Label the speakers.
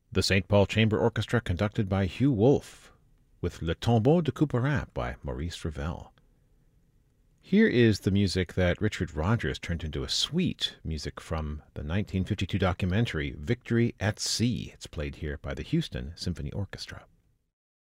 Speaker 1: The St. Paul Chamber Orchestra conducted by Hugh Wolf, with Le Tombeau de Couperin by Maurice Ravel. Here is the music that Richard Rodgers turned into a suite, music from the 1952 documentary Victory at Sea. It's played here by the Houston Symphony Orchestra.